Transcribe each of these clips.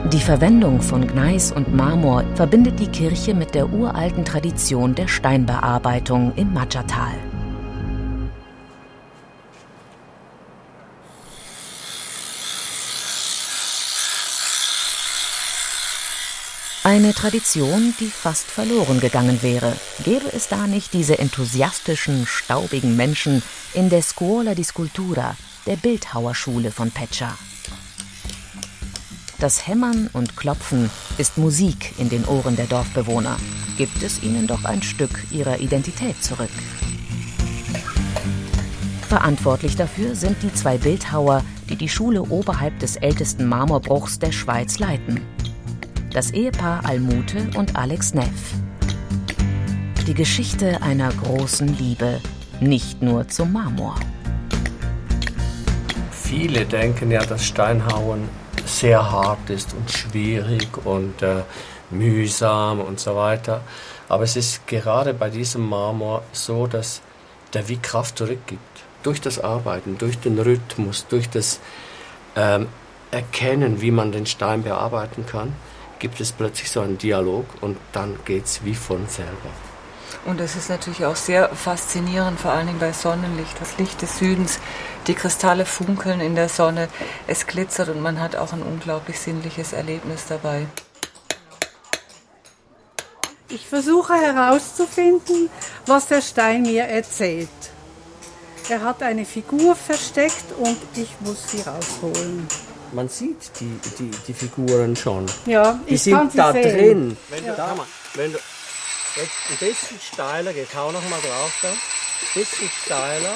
Die Verwendung von Gneis und Marmor verbindet die Kirche mit der uralten Tradition der Steinbearbeitung im Matschatal. Eine Tradition, die fast verloren gegangen wäre, gäbe es da nicht diese enthusiastischen, staubigen Menschen in der Scuola di Scultura, der Bildhauerschule von Pecha. Das Hämmern und Klopfen ist Musik in den Ohren der Dorfbewohner, gibt es ihnen doch ein Stück ihrer Identität zurück. Verantwortlich dafür sind die 2 Bildhauer, die die Schule oberhalb des ältesten Marmorbruchs der Schweiz leiten. Das Ehepaar Almute und Alex Neff. Die Geschichte einer großen Liebe, nicht nur zum Marmor. Viele denken ja, dass Steinhauen sehr hart ist und schwierig und mühsam und so weiter. Aber es ist gerade bei diesem Marmor so, dass der wie Kraft zurückgibt. Durch das Arbeiten, durch den Rhythmus, durch das Erkennen, wie man den Stein bearbeiten kann, gibt es plötzlich so einen Dialog und dann geht es wie von selber. Und es ist natürlich auch sehr faszinierend, vor allen Dingen bei Sonnenlicht, das Licht des Südens, die Kristalle funkeln in der Sonne, es glitzert und man hat auch ein unglaublich sinnliches Erlebnis dabei. Ich versuche herauszufinden, was der Stein mir erzählt. Er hat eine Figur versteckt und ich muss sie rausholen. Man sieht die Figuren schon. Ja, die sind da drin. Wenn du jetzt ein bisschen steiler geht, hau noch mal drauf da. Ein bisschen steiler.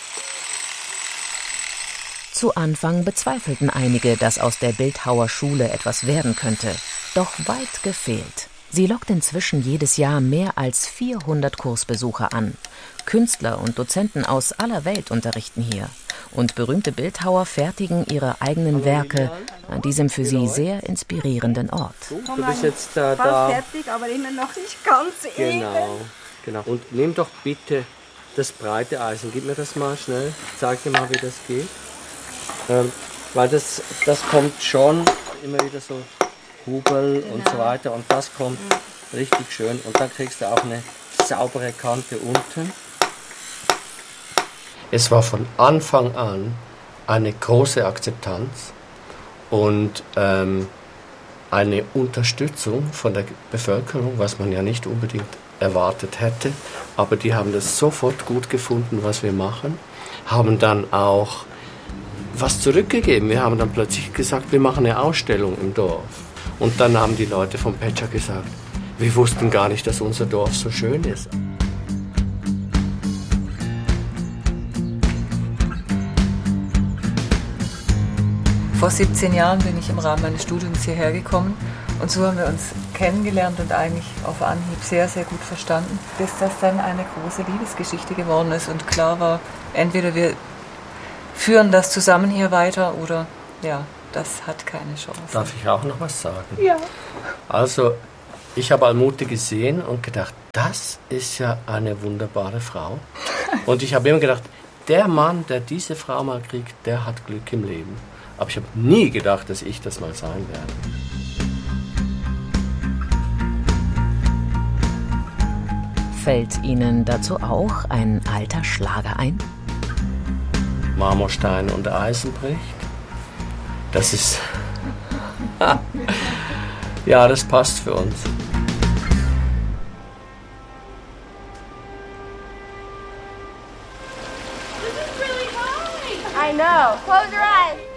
Zu Anfang bezweifelten einige, dass aus der Bildhauerschule etwas werden könnte. Doch weit gefehlt. Sie lockt inzwischen jedes Jahr mehr als 400 Kursbesucher an. Künstler und Dozenten aus aller Welt unterrichten hier. Und berühmte Bildhauer fertigen ihre eigenen Werke an diesem für sie sehr inspirierenden Ort. Du bist jetzt da. Fertig, aber immer noch nicht ganz Genau. Und nimm doch bitte das breite Eisen. Gib mir das mal schnell. Zeig dir mal, wie das geht. Weil das kommt schon immer wieder so Hubel und so weiter. Und das kommt richtig schön. Und dann kriegst du auch eine saubere Kante unten. Es war von Anfang an eine große Akzeptanz und eine Unterstützung von der Bevölkerung, was man ja nicht unbedingt erwartet hätte. Aber die haben das sofort gut gefunden, was wir machen, haben dann auch was zurückgegeben. Wir haben dann plötzlich gesagt, wir machen eine Ausstellung im Dorf. Und dann haben die Leute von Pecha gesagt, wir wussten gar nicht, dass unser Dorf so schön ist. Vor 17 Jahren bin ich im Rahmen meines Studiums hierher gekommen und so haben wir uns kennengelernt und eigentlich auf Anhieb sehr, sehr gut verstanden, bis das dann eine große Liebesgeschichte geworden ist und klar war, entweder wir führen das zusammen hier weiter oder ja, das hat keine Chance. Darf ich auch noch was sagen? Ja. Also, ich habe Almute gesehen und gedacht, das ist ja eine wunderbare Frau. Und ich habe immer gedacht, der Mann, der diese Frau mal kriegt, der hat Glück im Leben. Aber ich habe nie gedacht, dass ich das mal sein werde. Fällt Ihnen dazu auch ein alter Schlager ein? Marmorstein und Eisen bricht. Das ist... ja, das passt für uns. I know. Close your eyes.